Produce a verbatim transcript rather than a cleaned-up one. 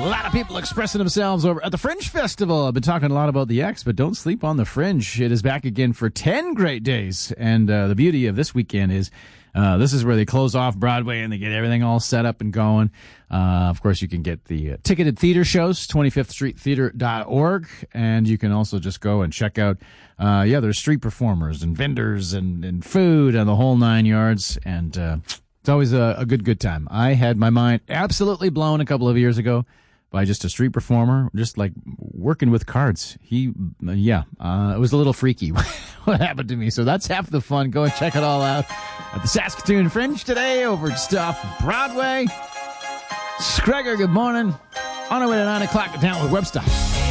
lot of people expressing themselves over at the Fringe Festival. I've been talking a lot about the X, but don't sleep on the Fringe. It is back again for ten great days. And uh, the beauty of this weekend is uh, this is where they close off Broadway and they get everything all set up and going. Uh, of course, you can get the uh, ticketed theater shows, twenty-fifth street theater dot org. And you can also just go and check out, uh, yeah, there's street performers and vendors and, and food and the whole nine yards. And uh, it's always a, a good, good time. I had my mind absolutely blown a couple of years ago by just a street performer, just like working with cards. He, yeah, uh, it was a little freaky what happened to me. So that's half the fun. Go and check it all out at the Saskatoon Fringe today over just off Broadway. Scrager, good morning. On our way to nine o'clock down with Webster.